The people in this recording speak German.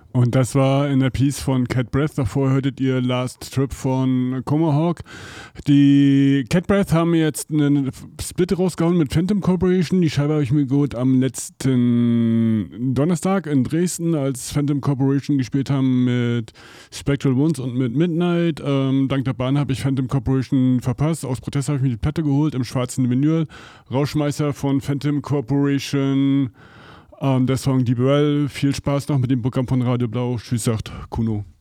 Und das war in der Piece von Cat Breath. Davor hörtet ihr Last Trip von Tomahawk. Die Cat Breath haben jetzt einen Split rausgehauen mit Phantom Corporation. Die Scheibe habe ich mir geholt am letzten Donnerstag in Dresden, als Phantom Corporation gespielt haben mit Spectral Wounds und mit Midnight. Dank der Bahn habe ich Phantom Corporation verpasst. Aus Protest habe ich mir die Platte geholt im schwarzen Vinyl. Rauschmeißer von Phantom Corporation. Der Song Die Well. Viel Spaß noch mit dem Programm von Radio Blau. Tschüss, sagt Kuno.